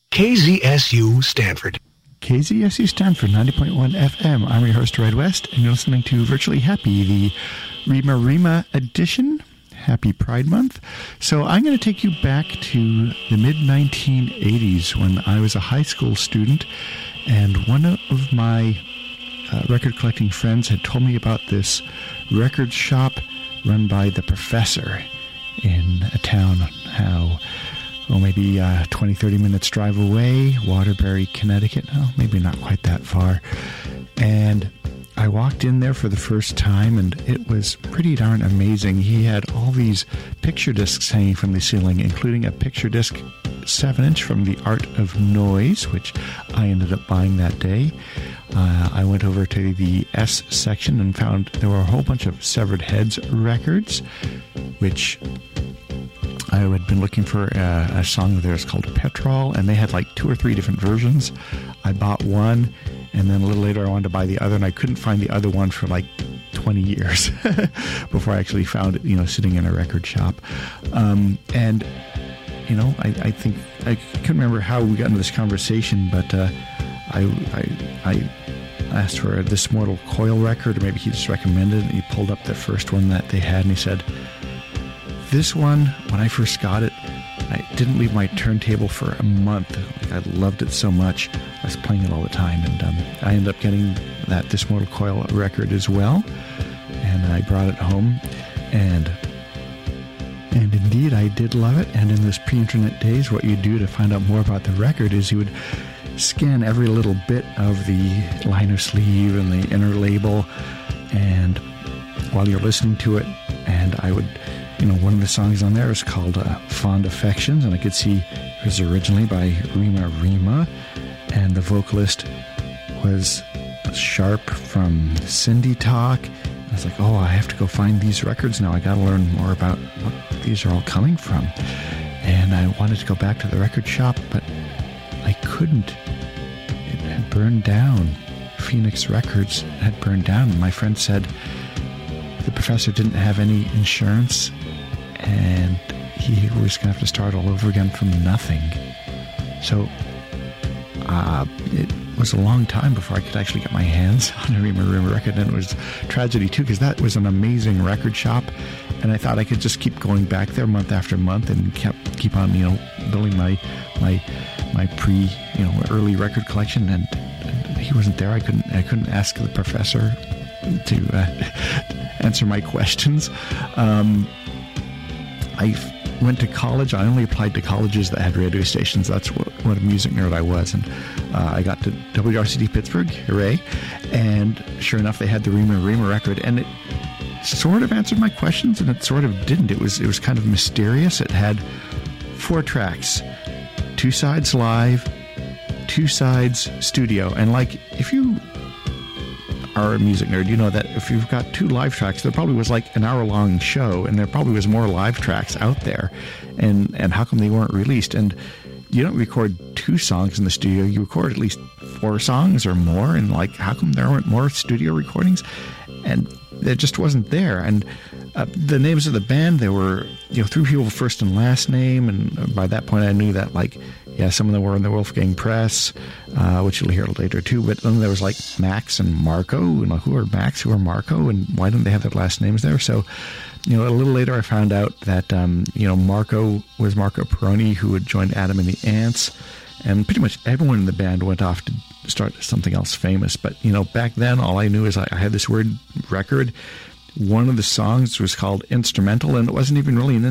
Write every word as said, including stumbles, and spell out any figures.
K Z S U Stanford. K Z S U Stanford, ninety point one F M. I'm your host, Red West, and you're listening to Virtually Happy, the Rima Rima edition. Happy Pride Month. So I'm going to take you back to the mid nineteen eighties when I was a high school student, and one of my uh, record collecting friends had told me about this record shop run by the Professor in a town, how oh, maybe uh, twenty, thirty minutes drive away, Waterbury, Connecticut. Oh, maybe not quite that far. And I walked in there for the first time, and it was pretty darn amazing. He had all these picture discs hanging from the ceiling, including a picture disc seven inch from The Art of Noise, which I ended up buying that day. Uh, I went over to the S section and found there were a whole bunch of Severed Heads records, which I had been looking for a, a song of theirs called Petrol, and they had like two or three different versions. I bought one, and then a little later I wanted to buy the other, and I couldn't find the other one for like twenty years before I actually found it, you know, sitting in a record shop. Um, and, you know, I, I think, I can't remember how we got into this conversation, but uh, I, I, I asked for a This Mortal Coil record, or maybe he just recommended it, and he pulled up the first one that they had, and he said, this one, when I first got it, I didn't leave my turntable for a month. Like, I loved it so much. I was playing it all the time, and um, I ended up getting that This Mortal Coil record as well, and I brought it home, and and indeed I did love it. And in those pre-internet days, what you do to find out more about the record is you would scan every little bit of the liner sleeve and the inner label, and while you're listening to it, and I would, you know, one of the songs on there is called uh, Fond Affections, and I could see it was originally by Rima Rima, and the vocalist was Sharp from Cindy Talk. I was like, oh, I have to go find these records now. I got to learn more about what these are all coming from. And I wanted to go back to the record shop, but I couldn't. It had burned down. Phoenix Records had burned down. My friend said the Professor didn't have any insurance, and he was going to have to start all over again from nothing. So uh, it was a long time before I could actually get my hands on a Rima Rima record, and it was tragedy too, because that was an amazing record shop, and I thought I could just keep going back there month after month and kept keep on, you know, building my my my pre, you know, early record collection, and, and he wasn't there. I couldn't I couldn't ask the Professor to uh, answer my questions. Um, I went to college. I only applied to colleges that had radio stations. That's what, what a music nerd I was. And uh, I got to W R C D Pittsburgh, hooray. And sure enough, they had the Rima Rima record. And it sort of answered my questions, and it sort of didn't. It was, it was kind of mysterious. It had four tracks, two sides live, two sides studio. And like, if you are a music nerd, you know that if you've got two live tracks, there probably was like an hour-long show, and there probably was more live tracks out there, and and how come they weren't released? And you don't record two songs in the studio, you record at least four songs or more, and like, how come there weren't more studio recordings? And it just wasn't there. And uh, the names of the band, they were, you know, three people with first and last name, and by that point I knew that, like, yeah, some of them were in the Wolfgang Press, uh, which you'll hear later too, but then there was like Max and Marco, and like, who are Max, who are Marco, and why didn't they have their last names there? So, you know, a little later I found out that, um, you know, Marco was Marco Peroni, who had joined Adam and the Ants, and pretty much everyone in the band went off to start something else famous. But, you know, back then, all I knew is I, I had this weird record. One of the songs was called Instrumental, and it wasn't even really an